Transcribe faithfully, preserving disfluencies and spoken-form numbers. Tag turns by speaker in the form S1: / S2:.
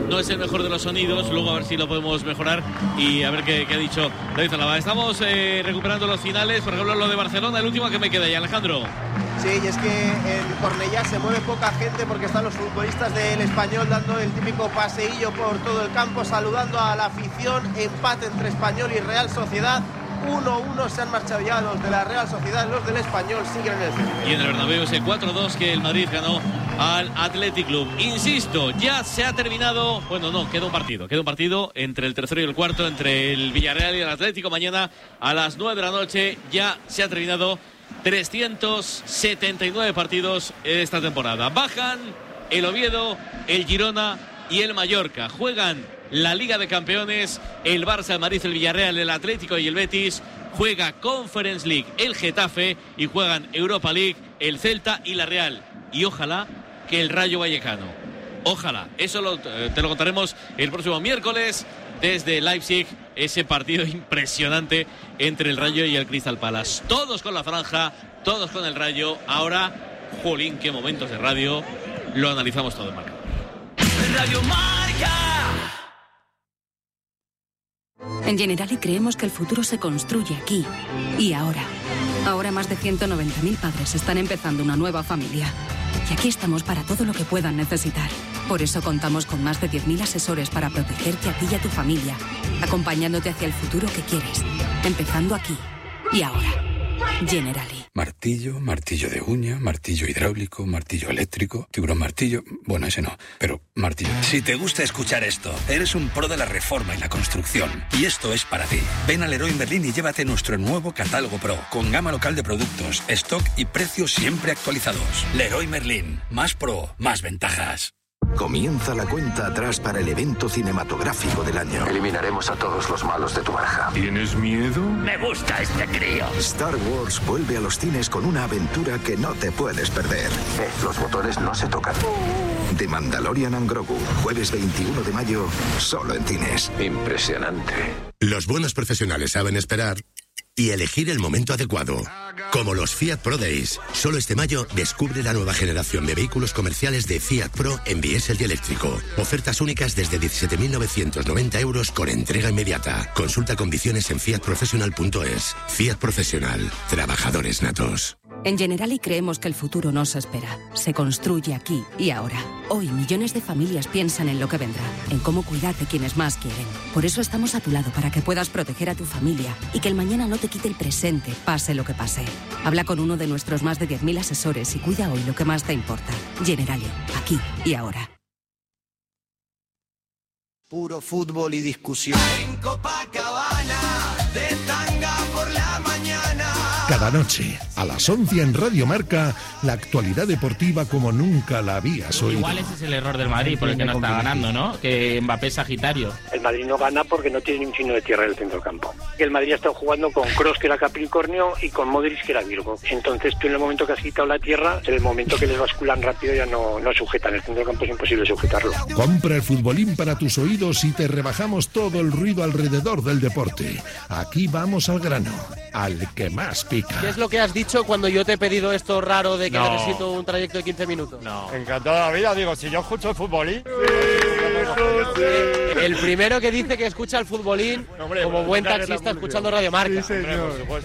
S1: no es el mejor de los sonidos, luego a ver si lo podemos mejorar y a ver qué, qué ha dicho David Alaba. Estamos eh, recuperando los finales, por ejemplo lo de Barcelona, el último que me queda ya, Alejandro.
S2: Sí, y es que en Cornellá se mueve poca gente porque están los futbolistas del Español dando el típico paseillo por todo el campo, saludando a la afición. Empate entre Español y Real Sociedad. uno uno se han marchado ya los de la Real Sociedad, los del Español siguen en el centro.
S1: Y en el Bernabéu ese cuatro dos que el Madrid ganó al Athletic Club. Insisto, ya se ha terminado, bueno no, queda un partido, queda un partido entre el tercero y el cuarto, entre el Villarreal y el Atlético. Mañana a las nueve de la noche ya se ha terminado trescientos setenta y nueve partidos esta temporada. Bajan el Oviedo, el Girona y el Mallorca. Juegan la Liga de Campeones, el Barça, el Madrid, el Villarreal, el Atlético y el Betis. Juega Conference League el Getafe y juegan Europa League el Celta y la Real. Y ojalá que el Rayo Vallecano. Ojalá. Eso lo, te lo contaremos el próximo miércoles desde Leipzig. Ese partido impresionante entre el Rayo y el Crystal Palace. Todos con la franja, todos con el Rayo. Ahora, jolín, qué momentos de radio. Lo analizamos todo en Marca.
S3: Radio Marca.
S4: En Generali creemos que el futuro se construye aquí y ahora. Ahora más de ciento noventa mil padres están empezando una nueva familia. Y aquí estamos para todo lo que puedan necesitar. Por eso contamos con más de diez mil asesores para protegerte a ti y a tu familia, acompañándote hacia el futuro que quieres, empezando aquí y ahora. Generali.
S5: Martillo, martillo de uña, martillo hidráulico, martillo eléctrico, tiburón martillo... Bueno, ese no, pero martillo.
S6: Si te gusta escuchar esto, eres un pro de la reforma y la construcción. Y esto es para ti. Ven a Leroy Merlin y llévate nuestro nuevo catálogo Pro, con gama local de productos, stock y precios siempre actualizados. Leroy Merlin. Más pro, más ventajas.
S7: Comienza la cuenta atrás para el evento cinematográfico del año.
S8: Eliminaremos a todos los malos de tu baraja.
S9: ¿Tienes miedo?
S3: Me gusta este crío.
S7: Star Wars vuelve a los cines con una aventura que no te puedes perder.
S8: Eh, los botones no se tocan.
S7: The Mandalorian and Grogu, jueves veintiuno de mayo, solo en cines.
S8: Impresionante.
S10: Los buenos profesionales saben esperar y elegir el momento adecuado. Como los Fiat Pro Days. Solo este mayo descubre la nueva generación de vehículos comerciales de Fiat Pro en diésel y eléctrico. Ofertas únicas desde diecisiete mil novecientos noventa euros con entrega inmediata. Consulta condiciones en fiat professional punto es. Fiat Profesional. Trabajadores natos.
S4: En Generali creemos que el futuro no se espera, se construye aquí y ahora. Hoy millones de familias piensan en lo que vendrá, en cómo cuidar de quienes más quieren. Por eso estamos a tu lado para que puedas proteger a tu familia y que el mañana no te quite el presente, pase lo que pase. Habla con uno de nuestros más de diez mil asesores y cuida hoy lo que más te importa. Generali, aquí y ahora.
S2: Puro fútbol y discusión.
S3: En Copacabana, de tanga por la mañana.
S11: Cada noche, a las once en Radio Marca, la actualidad deportiva como nunca la habías oído.
S12: Igual ese es el error del Madrid, por el que no está ganando, ¿no? Que Mbappé es Sagitario.
S13: El Madrid no gana porque no tiene ni un chino de tierra en el centro del campo. El Madrid ha estado jugando con Kroos, que era Capricornio, y con Modric, que era Virgo. Entonces tú en el momento que has quitado la tierra, en el momento que les basculan rápido ya no, no sujetan. El centro del campo es imposible sujetarlo.
S11: Compra el futbolín para tus oídos y te rebajamos todo el ruido alrededor del deporte. Aquí vamos al grano, al que más pica.
S14: ¿Qué es lo que has dicho cuando yo te he pedido esto raro de que
S15: no.
S14: necesito un trayecto de quince minutos?
S15: No. Encantado de la vida, digo, si yo escucho el futbolín.
S14: Sí, el primero que dice que escucha el futbolín, hombre, como buen taxista escuchando Radio Marca.
S15: Sí, señor. Hombre, por supuesto.